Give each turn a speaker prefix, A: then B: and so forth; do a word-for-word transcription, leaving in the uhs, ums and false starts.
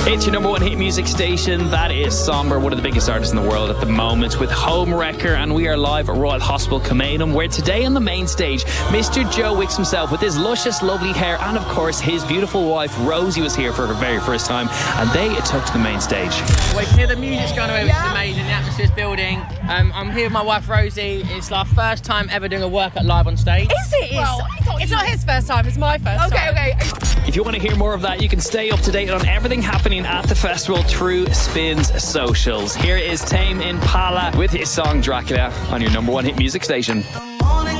A: It's your number one hit music station. That is Somber, one of the biggest artists in the world at the moment, with Home Wrecker, and we are live at Royal Hospital Kilmainham, where today on the main stage, Mister Joe Wicks himself, with his luscious, lovely hair, and of course his beautiful wife Rosie was here for her very first time, and they took to the main stage.
B: We can hear the music's going away, which is amazing. The atmosphere's building. Um, I'm here with my wife Rosie. It's our first time ever doing a workout live on stage.
C: Is it?
D: Well, it's not his first time, it's my first
C: Okay,
D: time.
C: okay.
A: If you want to hear more of that, you can stay up to date on everything happening at the festival through Spin's socials. Here is Tame Impala with his song Dracula on your number one hit music station.